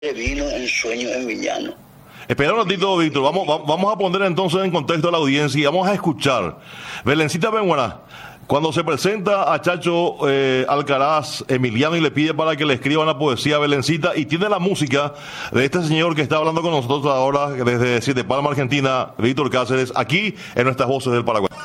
vino en sueño en Villano. Espera un ratito, Víctor. Vamos a poner entonces en contexto a la audiencia y vamos a escuchar. Belencita Benguara, cuando se presenta a Chacho Alcaraz, Emiliano, y le pide para que le escriba una poesía a Belencita, y tiene la música de este señor que está hablando con nosotros ahora desde Siete Palmas, Argentina, Víctor Cáceres, aquí en Nuestras Voces del Paraguay.